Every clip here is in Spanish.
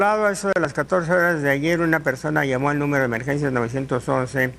lado, a eso de las 14 horas de ayer, una persona llamó al número de emergencias 911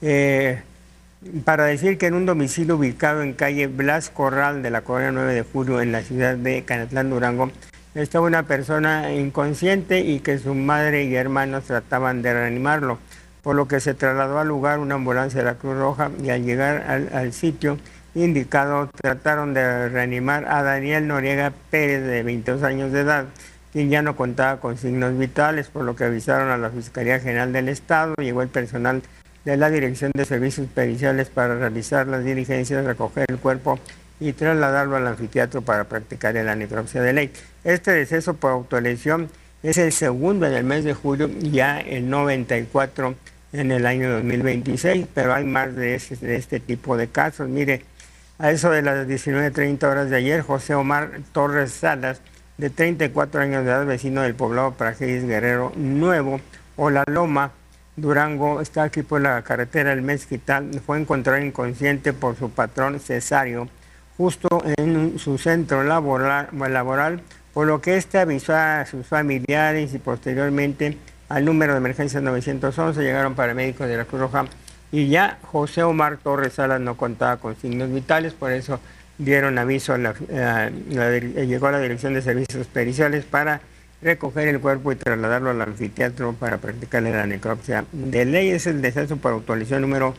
para decir que en un domicilio ubicado en calle Blas Corral de la colonia 9 de Julio en la ciudad de Canatlán, Durango, estaba una persona inconsciente y que su madre y hermanos trataban de reanimarlo, por lo que se trasladó al lugar una ambulancia de la Cruz Roja y al llegar al sitio indicado trataron de reanimar a Daniel Noriega Pérez, de 22 años de edad, quien ya no contaba con signos vitales, por lo que avisaron a la Fiscalía General del Estado. Llegó el personal de la Dirección de Servicios Periciales para realizar las diligencias, recoger el cuerpo y trasladarlo al anfiteatro para practicar la necropsia de ley. Este deceso por autolesión es el segundo en el mes de julio, ya el 94 en el año 2026, pero hay más de este tipo de casos. Mire, a eso de las 19:30 horas de ayer, José Omar Torres Salas, de 34 años de edad, vecino del poblado Praxedis Guerrero Nuevo o La Loma, Durango, está aquí por la carretera El Mezquital, fue encontrado inconsciente por su patrón Cesario, justo en su centro laboral, por lo que este avisó a sus familiares y posteriormente al número de emergencias 911, llegaron paramédicos de la Cruz Roja y ya José Omar Torres Salas no contaba con signos vitales, por eso dieron aviso, llegó a la Dirección de Servicios Periciales para recoger el cuerpo y trasladarlo al anfiteatro para practicarle la necropsia de ley. Es el deceso por autolesión número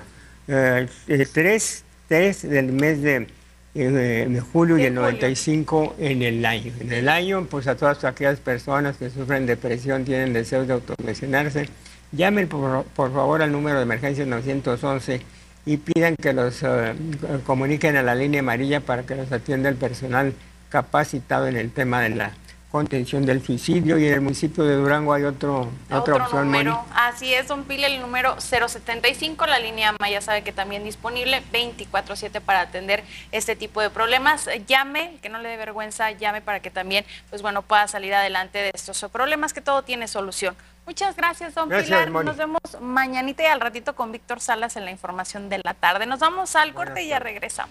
3 del mes de julio y el 95 en el año. En el año, pues a todas aquellas personas que sufren depresión, tienen deseos de autolesionarse, llamen por favor al número de emergencia 911 y pidan que los comuniquen a la línea amarilla para que los atienda el personal capacitado en el tema de la contención del suicidio. Y en el municipio de Durango hay otra opción, número. Moni. Así es, don Pile, el número 075, la línea AMA ya sabe que también disponible 24/7 para atender este tipo de problemas. Llame, que no le dé vergüenza, llame para que también, pues bueno, pueda salir adelante de estos problemas, que todo tiene solución. Muchas gracias, don Pilar. Moni. Nos vemos mañanita y al ratito con Víctor Salas en la información de la tarde. Nos vamos al corte y ya regresamos.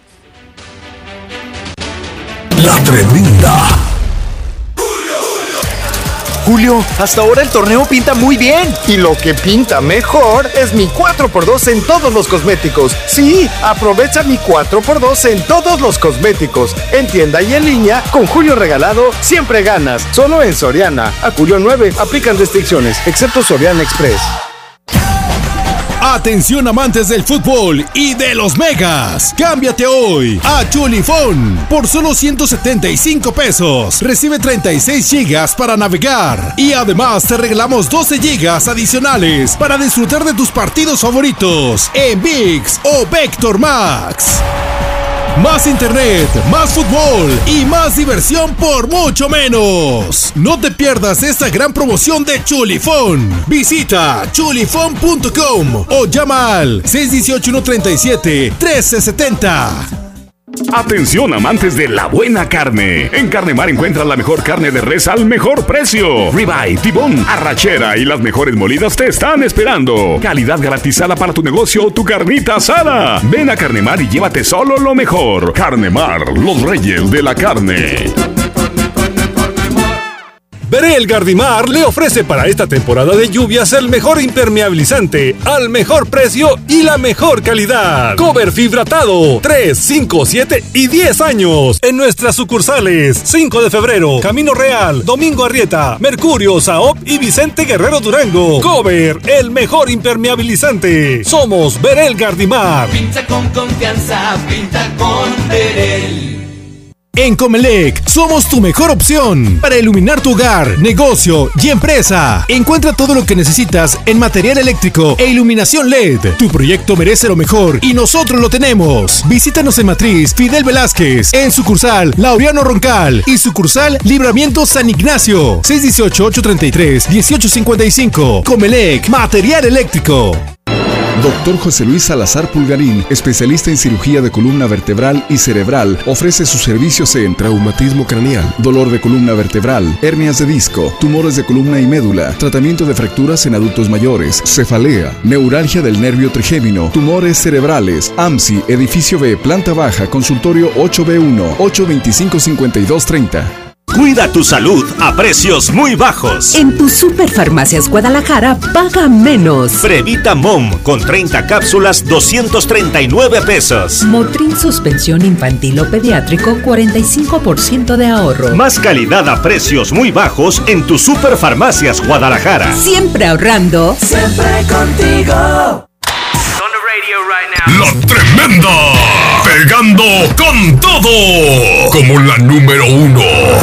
La Tremenda. Julio, hasta ahora el torneo pinta muy bien. Y lo que pinta mejor es mi 4x2 en todos los cosméticos. Sí, aprovecha mi 4x2 en todos los cosméticos. En tienda y en línea, con Julio regalado, siempre ganas. Solo en Soriana. A Julio 9, aplican restricciones, excepto Soriana Express. Atención amantes del fútbol y de los megas. Cámbiate hoy a Chulifón. Por solo 175 pesos. Recibe 36 gigas para navegar. Y además te regalamos 12 gigas adicionales para disfrutar de tus partidos favoritos en ViX o Vector Max. Más internet, más fútbol y más diversión por mucho menos. No te pierdas esta gran promoción de Chulifón. Visita chulifón.com o llama al 618-137-1370. Atención amantes de la buena carne. En Carnemar encuentras la mejor carne de res al mejor precio. Ribeye, tibón, arrachera y las mejores molidas te están esperando. Calidad garantizada para tu negocio o tu carnita asada. Ven a Carnemar y llévate solo lo mejor. Carnemar, los reyes de la carne. Berel Gardimar le ofrece para esta temporada de lluvias el mejor impermeabilizante al mejor precio y la mejor calidad. Cover fibratado 3, 5, 7 y 10 años en nuestras sucursales 5 de febrero, Camino Real, Domingo Arrieta, Mercurio, Saop y Vicente Guerrero Durango. Cover, el mejor impermeabilizante. Somos Berel Gardimar. Pinta con confianza, pinta con Berel. En Comelec somos tu mejor opción para iluminar tu hogar, negocio y empresa. Encuentra todo lo que necesitas en material eléctrico e iluminación LED. Tu proyecto merece lo mejor y nosotros lo tenemos. Visítanos en Matriz Fidel Velázquez, en sucursal Laureano Roncal y sucursal Libramiento San Ignacio. 618-833-1855. Comelec, material eléctrico. Dr. José Luis Salazar Pulgarín, especialista en cirugía de columna vertebral y cerebral, ofrece sus servicios en traumatismo craneal, dolor de columna vertebral, hernias de disco, tumores de columna y médula, tratamiento de fracturas en adultos mayores, cefalea, neuralgia del nervio trigémino, tumores cerebrales, AMSI, edificio B, planta baja, consultorio 8B1, 825-5230. Cuida tu salud a precios muy bajos. En tu Superfarmacias Guadalajara, paga menos. Previta Mom con 30 cápsulas, 239 pesos. Motrin Suspensión Infantil o Pediátrico, 45% de ahorro. Más calidad a precios muy bajos en tu Superfarmacias Guadalajara. Siempre ahorrando. Siempre contigo. La Tremenda, pegando con todo, como la número 1.